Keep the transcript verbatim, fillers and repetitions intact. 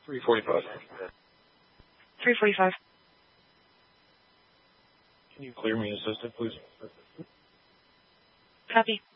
three forty-five. three forty-five. Can you clear me assisted, please? Copy.